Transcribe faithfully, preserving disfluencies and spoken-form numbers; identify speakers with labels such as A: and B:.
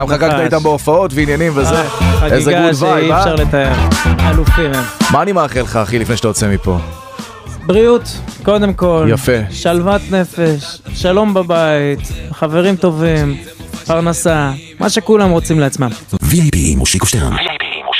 A: גם חגגת איתם בהופעות ועניינים וזה. איזה גוד וייב,
B: חגיגה שאי אפשר לתאר. אלופים הם.
A: מה אני מאחל לך, אחי, לפני שאתה יוצא מפה?
B: בריאות, קודם כל.
A: יפה.
B: שלוות נפש, שלום בבית, חברים טובים, פרנסה, מה שכולם רוצים לעצמם.
C: וי איי פי מושיקו שטרן.